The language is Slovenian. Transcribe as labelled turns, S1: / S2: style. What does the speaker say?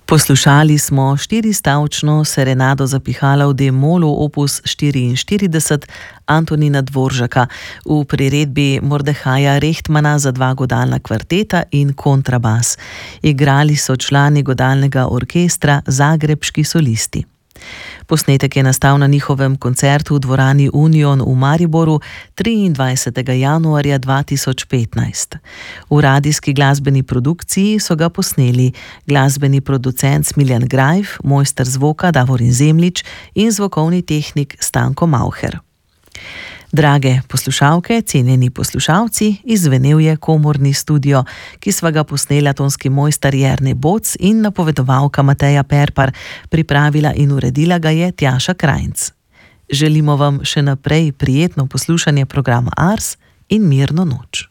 S1: Poslušali smo štiristavčno serenado za pihalo v D-molu opus 44 Antonina Dvoržaka v priredbi Mordechaja Rechtmana za dva godalna kvarteta in kontrabas. Igrali so člani godalnega orkestra Zagrebški solisti. Posnetek je nastal na njihovem koncertu v dvorani Union v Mariboru 23. januarja 2015. V radijski glasbeni produkciji so ga posneli glasbeni producent Smiljan Grajf, mojster zvoka Davorin Zemljič in zvokovni tehnik Stanko Mauher. Drage poslušalke, cenjeni poslušalci, izzvenel je komorni studio, ki sva ga posnela tonski mojster Jernej Boc in napovedovalka Mateja Perpar, pripravila in uredila ga je Tjaša Krajnc. Želimo vam še naprej prijetno poslušanje programa Ars in mirno noč.